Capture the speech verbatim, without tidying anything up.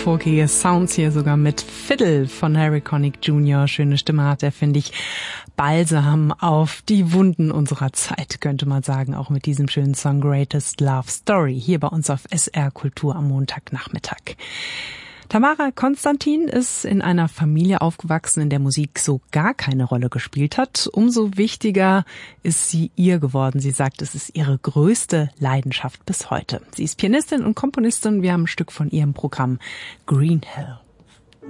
folkige Sounds hier sogar mit Fiddle von Harry Connick Junior Schöne Stimme hat er, finde ich. Balsam auf die Wunden unserer Zeit, könnte man sagen, auch mit diesem schönen Song Greatest Love Story hier bei uns auf S R Kultur am Montagnachmittag. Tamara Konstantin ist in einer Familie aufgewachsen, in der Musik so gar keine Rolle gespielt hat. Umso wichtiger ist sie ihr geworden. Sie sagt, es ist ihre größte Leidenschaft bis heute. Sie ist Pianistin und Komponistin. Wir haben ein Stück von ihrem Programm Green Hill.